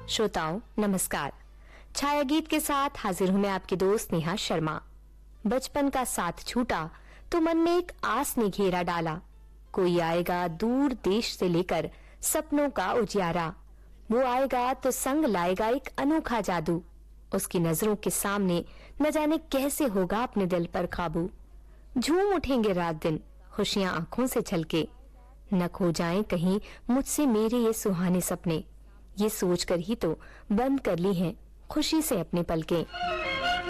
श्रोताओं नमस्कार। छाया गीत के साथ हाजिर हूं मैं आपकी दोस्त नेहा शर्मा। बचपन का साथ छूटा तो मन में एक आस ने घेरा डाला, कोई आएगा दूर देश से लेकर सपनों का उजियारा। वो आएगा तो संग लाएगा एक अनोखा जादू, उसकी नजरों के सामने न जाने कैसे होगा अपने दिल पर काबू। झूम उठेंगे रात दिन खुशियां आंखों से छलके, न खो जाएं कहीं मुझसे मेरे ये सुहाने सपने। ये सोचकर ही तो बंद कर ली हैं खुशी से अपने पलकें।